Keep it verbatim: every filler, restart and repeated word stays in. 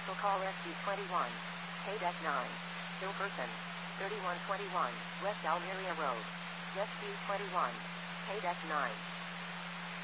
Special call S G twenty-one. K nine. Still person. thirty-one twenty-one, West Almeria Road. S G twenty-one. K nine.